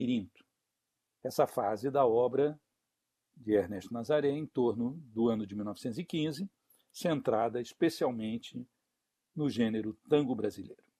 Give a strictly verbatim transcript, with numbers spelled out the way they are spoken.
labirinto. Essa fase da obra de Ernesto Nazaré em torno do ano de mil novecentos e quinze, centrada especialmente no gênero tango brasileiro.